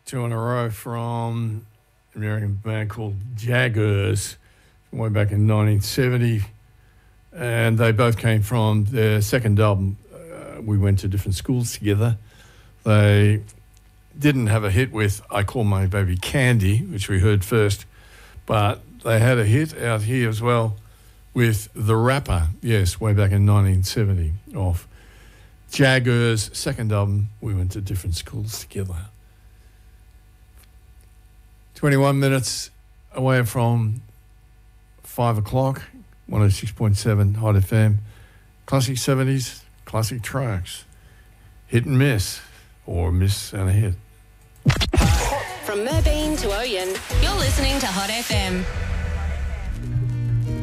two in a row from an American band called Jaggers, way back in 1970. And they both came from their second album. We went to different schools together. They didn't have a hit with I Call My Baby Candy, which we heard first, but they had a hit out here as well with The Rapper, yes, way back in 1970, off Jaggers' second album. We went to different schools together. 21 minutes away from 5 o'clock, 106.7 Hot FM. Classic 70s, classic tracks. Hit and miss, or miss and a hit. From Merbeen to Oyen, you're listening to Hot FM.